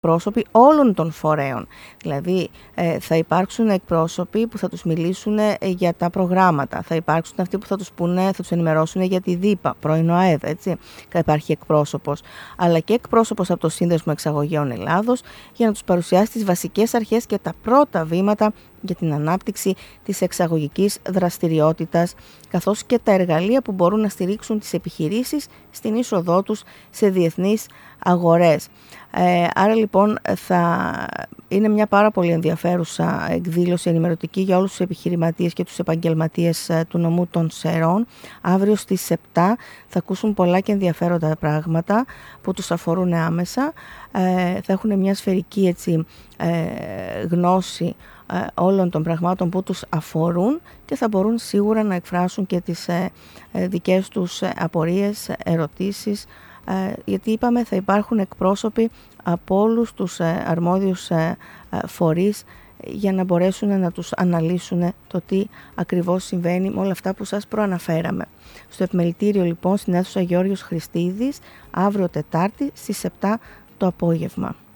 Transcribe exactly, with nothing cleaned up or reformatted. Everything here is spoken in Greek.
εκπρόσωποι όλων των φορέων. Δηλαδή ε, θα υπάρξουν εκπρόσωποι που θα τους μιλήσουν ε, για τα προγράμματα, θα υπάρξουν αυτοί που θα τους πούνε, θα τους ενημερώσουν για τη ΔΥΠΑ, πρώην ΟΑΕΔ, έτσι. Θα υπάρχει εκπρόσωπος, αλλά και εκπρόσωπος από το Σύνδεσμο Εξαγωγέων Ελλάδος για να τους παρουσιάσει τις βασικές αρχές και τα πρώτα βήματα για την ανάπτυξη της εξαγωγικής δραστηριότητας, καθώς και τα εργαλεία που μπορούν να στηρίξουν τις επιχειρήσεις στην είσοδό τους σε διεθνείς αγορές. Ε, άρα λοιπόν θα είναι μια πάρα πολύ ενδιαφέρουσα εκδήλωση ενημερωτική για όλους τους επιχειρηματίες και τους επαγγελματίες ε, του νομού των Σερών. Αύριο στις επτά θα ακούσουν πολλά και ενδιαφέροντα πράγματα που τους αφορούν άμεσα. Ε, θα έχουν μια σφαιρική έτσι, ε, γνώση ε, όλων των πραγμάτων που τους αφορούν και θα μπορούν σίγουρα να εκφράσουν και τις ε, ε, δικές τους ε, απορίες, ερωτήσεις, Ε, γιατί είπαμε θα υπάρχουν εκπρόσωποι από όλους τους ε, αρμόδιους ε, ε, φορείς για να μπορέσουν να τους αναλύσουν το τι ακριβώς συμβαίνει με όλα αυτά που σας προαναφέραμε. Στο επιμελητήριο λοιπόν στην αίθουσα Γεώργιος Χριστίδης αύριο Τετάρτη στις επτά το απόγευμα.